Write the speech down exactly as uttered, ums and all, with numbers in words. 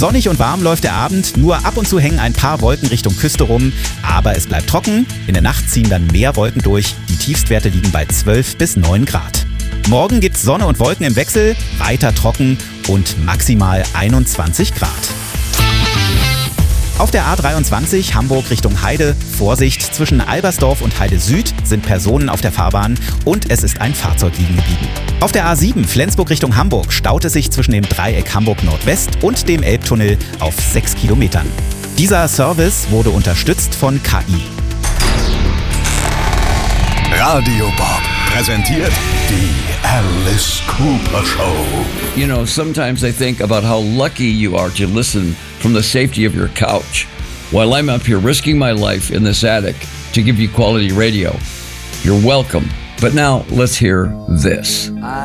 Sonnig und warm läuft der Abend, nur ab und zu hängen ein paar Wolken Richtung Küste rum, aber es bleibt trocken. In der Nacht ziehen dann mehr Wolken durch, die Tiefstwerte liegen bei zwölf bis neun Grad. Morgen gibt's Sonne und Wolken im Wechsel, weiter trocken und maximal einundzwanzig Grad. Auf der A dreiundzwanzig Hamburg Richtung Heide, Vorsicht, zwischen Albersdorf und Heide Süd sind Personen auf der Fahrbahn und es ist ein Fahrzeug liegen geblieben. Auf der A sieben Flensburg Richtung Hamburg staut es sich zwischen dem Dreieck Hamburg Nordwest und dem Elbtunnel auf sechs Kilometern. Dieser Service wurde unterstützt von K I. Radio Bob präsentiert die Alice Cooper Show. You know, sometimes I think about how lucky you are to listen from the safety of your couch while I'm up here risking my life in this attic to give you quality radio. You're welcome. But now let's hear this.